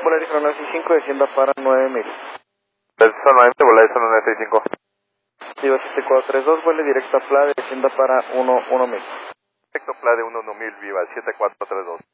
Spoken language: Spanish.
Volaris 965, descienda para 9000. Delta 9, Volaris 965. Viva 7432, vuele directo a PLA, descienda para 1000. Perfecto, PLA de 1000, viva 7432.